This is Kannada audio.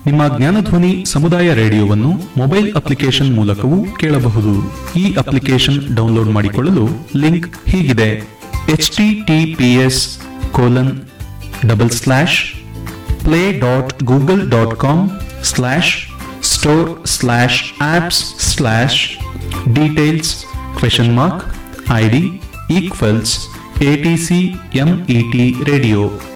ನಿಮ್ಮ ಜ್ಞಾನಧ್ವನಿ ಸಮುದಾಯ ರೇಡಿಯೋವನ್ನು ಮೊಬೈಲ್ ಅಪ್ಲಿಕೇಶನ್ ಮೂಲಕವೂ ಕೇಳಬಹುದು. ಈ ಅಪ್ಲಿಕೇಶನ್ ಡೌನ್ಲೋಡ್ ಮಾಡಿಕೊಳ್ಳಲು ಲಿಂಕ್ ಹೀಗಿದೆ: https://play.google.com/store/apps/details?id=ATC MET radio